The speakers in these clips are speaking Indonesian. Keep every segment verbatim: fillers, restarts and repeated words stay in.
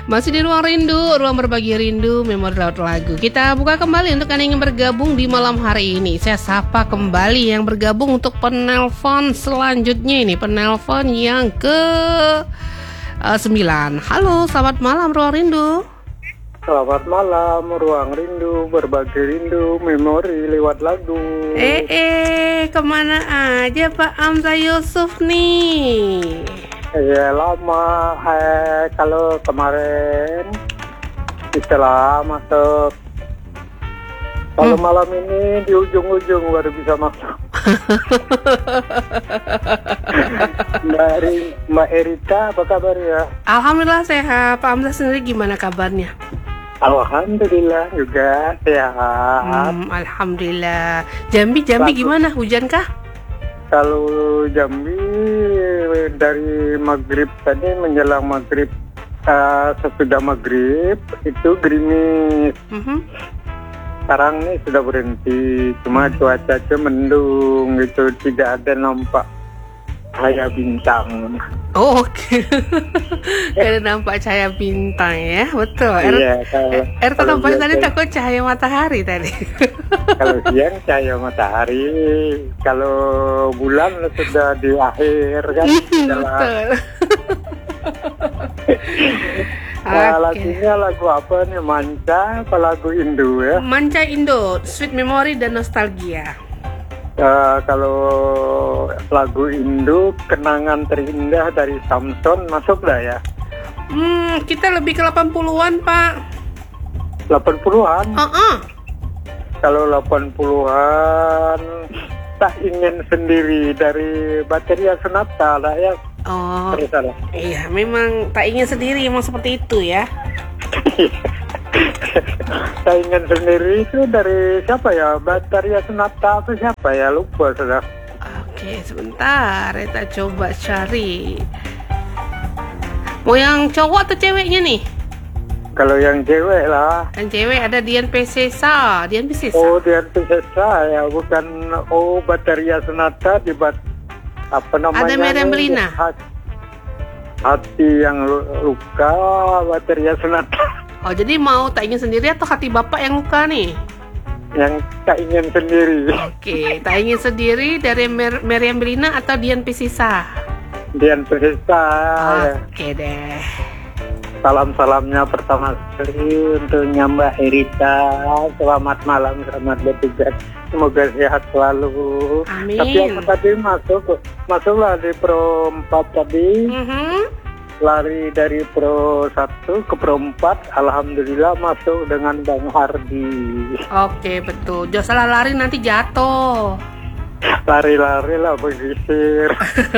Masih di Ruang Rindu, ruang berbagi rindu, memori laut lagu. Kita buka kembali untuk Anda yang bergabung di malam hari ini. Saya sapa kembali yang bergabung untuk penelpon selanjutnya ini. Penelpon yang ke uh, sembilan. Halo, selamat malam Ruang Rindu. Selamat malam, Ruang Rindu, berbagi rindu, memori lewat lagu. Eh, eh, kemana aja Pak Amza Yusuf nih? Ya lama, eh, kalau kemarin setelah masuk, kalau hmm. malam ini di ujung-ujung baru bisa masuk. Mbak, Eri, Mbak Erita, apa kabar ya? Alhamdulillah sehat. Pak Amza sendiri gimana kabarnya? Alhamdulillah juga sehat. Hmm, Alhamdulillah. Jambi, Jambi Lalu, gimana? Hujan kah? Kalau Jambi dari maghrib tadi menjelang maghrib, uh, sesudah maghrib itu gerimis. Mm-hmm. Sekarang nih sudah berhenti, cuma mm-hmm. cuaca mendung gitu, tidak ada nampak cahaya bintang. Oh, oke. Okay. Ada nampak cahaya bintang ya, betul. Er, iya, kalau, er tampaknya tadi takut cahaya matahari tadi. Kalau siang cahaya matahari, kalau bulan sudah di akhir kan. Betul. Nah, okay. Lagunya lagu apa nih? Manca apa lagu Indo ya? Manca Indo, Sweet Memory dan Nostalgia. Uh, kalau lagu Indo, Kenangan Terindah dari Samson masuk dah ya? Hmm, kita lebih ke delapan puluhan Pak. delapan puluhan? Uh-uh. Kalau delapan puluhan, Tak Ingin Sendiri dari Bateria Sonata lah ya. Oh, iya memang Tak Ingin Sendiri emang seperti itu ya. Tak Ingin Sendiri itu dari siapa ya? Bateria Sonata atau siapa ya? Lupa sudah. Oke, sebentar kita coba cari. Mau yang cowok atau ceweknya nih? Kalau yang cewek lah. Yang cewek ada Dian Pesesa. Dian Pesesa. Oh, Dian Pesesa ya, bukan. Oh, Bateria Sonata di bat apa namanya? Ada Meriam Belina. Hati yang luka, Bateria Sonata. Oh, jadi mau Tak Ingin Sendiri atau Hati Bapak yang luka nih? Yang Tak Ingin Sendiri. Oke, Tak Ingin Sendiri dari Mer- Meriam Belina atau Dian Pesesa? Dian Pesesa. Oke ya. Deh. Salam-salamnya pertama sekali untuk Mbak Erita. Selamat malam, selamat bertugas. Semoga sehat selalu. Amin. Tapi aku tadi masuk, masuklah di Pro empat tadi. Mm-hmm. Lari dari Pro satu ke Pro empat, alhamdulillah masuk dengan Bang Hardi. Oke, betul. Jangan salah lari nanti jatuh. Lari-lari lah bergeser.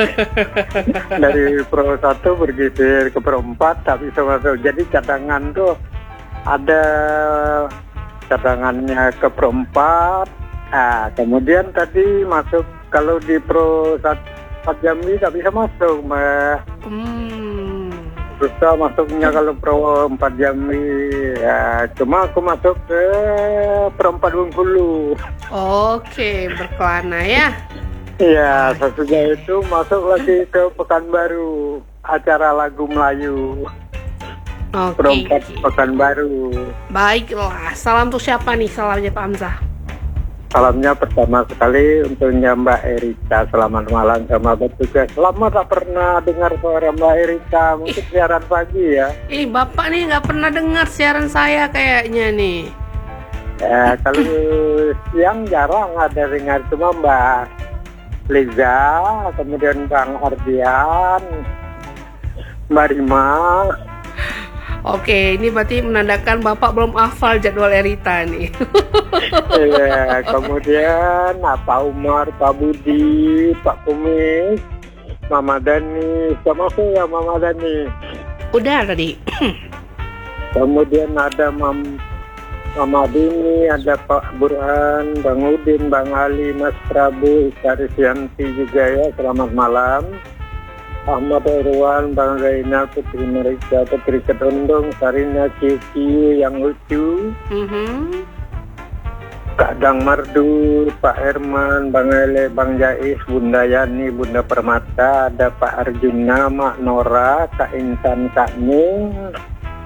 Dari Pro satu bergeser ke Pro empat, tak bisa masuk. Jadi cadangan tuh ada cadangannya ke Pro empat. Nah, kemudian tadi masuk kalau di Pro satu Jambi tak bisa masuk, Mbak. Hmm. Susah masuknya kalau Pro empat Jambi. Ya, cuma aku masuk ke Pro empat Bengkulu. Oke, berkelana ya. Iya, sesudah itu masuk lagi ke Pekanbaru, acara lagu Melayu. Oke. Pro empat Pekanbaru. Baiklah, salam untuk siapa nih? Salamnya Pak Amza. Salamnya pertama sekali untuk Mbak Erita. Selamat malam sama bertugas. Lama tak pernah dengar suara Mbak Erita. Mungkin Ih. siaran pagi ya. Ih, Bapak nih nggak pernah dengar siaran saya kayaknya nih. Ya, kalau siang jarang ada dengar. Cuma Mbak Liza, kemudian Bang Ardian, Mbak Rima. Oke, ini berarti menandakan Bapak belum hafal jadwal Erita nih. Iya, kemudian Pak Umar, Pak Budi, Pak Kumis, Mama Dani, sama saya Mama Dani. Udah tadi. Kemudian ada Mam, Mama Dini, ada Pak Burhan, Bang Udin, Bang Ali, Mas Prabu, Istari Sianti juga ya. Selamat malam. Ahmad Irwan, Bang Zainal, Putri Mereka, Putri Kedondong, Sarina Cici yang lucu. Mm-hmm. Kak Dang Mardu, Pak Herman, Bang Ele, Bang Jais, Bunda Yani, Bunda Permata, ada Pak Arjuna, Mak Nora, Kak Intan, Kak Ning,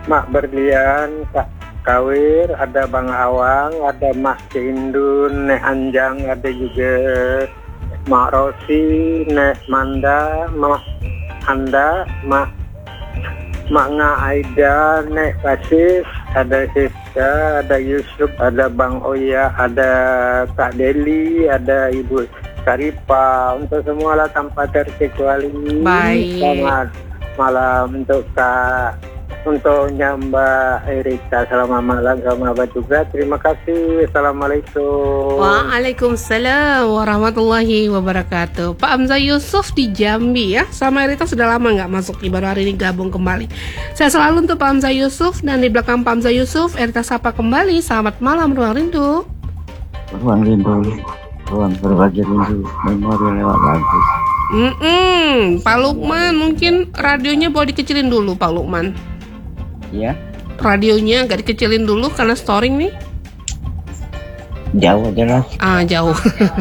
Mak Berlian, Kak Kawir, ada Bang Awang, ada Mak Cindun, Nek Anjang, ada juga Mak Rosi, Nek Manda, Mak Anda, Mak Mak Nga Aida, Nek Kasih, ada Siska, ada Yusuf, ada Bang Oya, ada Kak Deli, ada Ibu Karipa, untuk semua lah tanpa terkecuali. Baik. Selamat malam untuk Kak, untuk Mbak Erika, selamat malam, selamat juga. Terima kasih. Assalamualaikum. Waalaikumsalam warahmatullahi wabarakatuh. Pak Hamzah Yusuf di Jambi ya. Sama Erita sudah lama nggak masuk nih, baru hari ini gabung kembali. Saya selalu untuk Pak Hamzah Yusuf, dan di belakang Pak Hamzah Yusuf Erita sapa kembali. Selamat malam Ruang Rindu. Ruang Rindu, ruang berbagi rindu, memori lewat lagu. Mm-mm. Pak Lukman, mungkin radionya boleh dikecilin dulu Pak Lukman. Ya, Radionya agak dikecilin dulu karena storing nih. jauh jelas. Ah, jauh.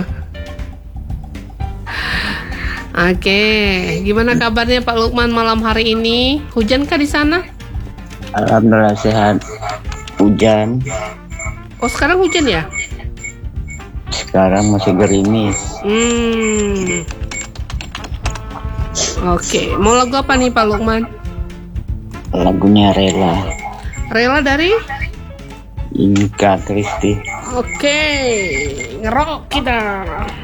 Oke, gimana kabarnya Pak Lukman malam hari ini? Hujan kah di sana? Alhamdulillah sehat. Hujan, Oh, sekarang hujan ya? sekarang masih gerimis. Hmm. Oke, mau lagu apa nih Pak Lukman? Lagunya Rela, Rela dari? Inka Kristi. Oke, ngerok kita.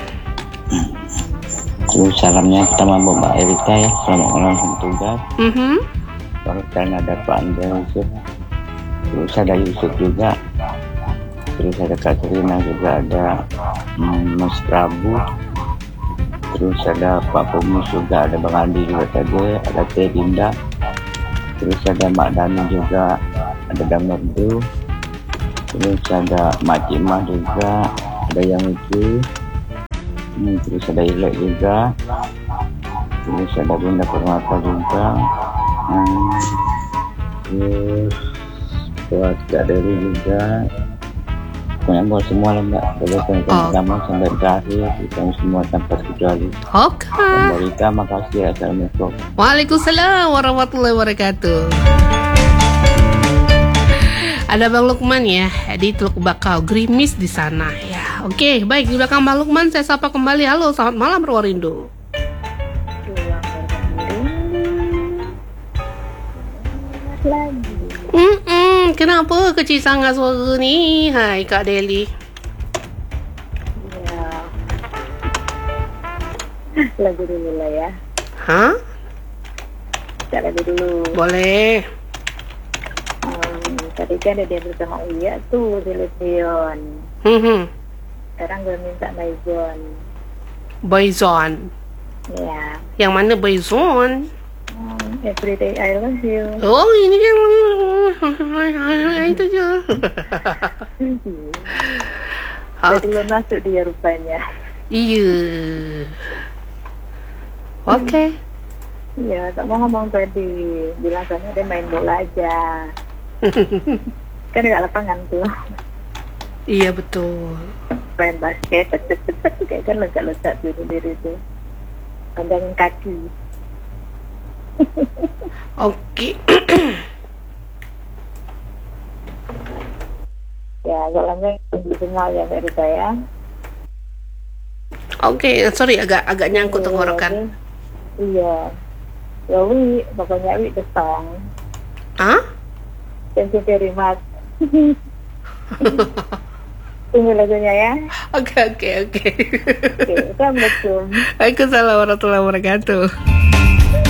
Terus salamnya pertama buat Mbak Erika ya, selamat malam sama tugas. Mhm. Dan ada Pak Anda Yusuf, terus ada Yusuf juga, terus ada Kak Serina juga, ada hmm, Mas Prabu, terus ada Pak Pumus juga, ada Bang Andi juga tadi, ada Teh Dinda, terus ada Mak Dani juga, ada Damerdu, terus ada Mak Cimah juga, ada yang lucu, hmm, terus ada Ilek juga, terus ada Bunda Permata juga, hmm, terus buat Kak Dewi juga. Pokoknya buat semua lah Mbak, boleh tonton Oh. pertama sampai terakhir, kita semua tanpa kecuali. Oke. Dan Rika, makasih. Assalamualaikum. Waalaikumsalam warahmatullahi wabarakatuh. Ada Bang Lukman ya di Teluk Bakau, gerimis di sana ya. Oke, baik, di belakang Bang Lukman saya sapa kembali. Halo, selamat malam Ruang Rindu. Mm-mm, kenapa kecil sangat suara ni? Hai Kak Deli. Ya. Lagu dulu lah ya. Hah? Cak lagu dulu. Boleh. Hmm, tadi kan ada dia bersama Uya tuh di Lesion. Hmm, Sekarang gue minta Maizon. Boyzone. Ya. Yang mana Boyzone? Hmm, everyday I love you. Oh, ini kan itu aja. Jadi belum masuk dia rupanya. Iya. Oke. Iya, tak mau ngomong tadi. Bilang sana dia main bola aja. Kan dekat lapangan tuh. Iya betul. Main basket, cepet-cepet kayak kan lecak-lecak diri-diri tuh. Panjangin kaki. Oke. Ya, soalnya kenal ya dari saya. Oke, sorry agak agak nyangkut tenggorokan. Iya. Ya wi, pokoknya wi the song. Hah? Thank you very much. Tunggu lagunya ya. Oke oke oke. Oke, assalamualaikum. Waalaikumsalam warahmatullahi wabarakatuh.